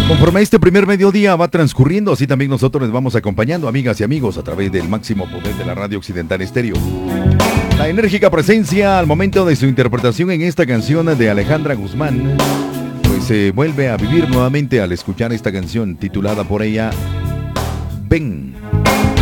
Conforme este primer mediodía va transcurriendo, así también nosotros les vamos acompañando, amigas y amigos, a través del máximo poder de la radio Occidental Estéreo. La enérgica presencia al momento de su interpretación en esta canción de Alejandra Guzmán, pues se vuelve a vivir nuevamente al escuchar esta canción titulada por ella, Ven.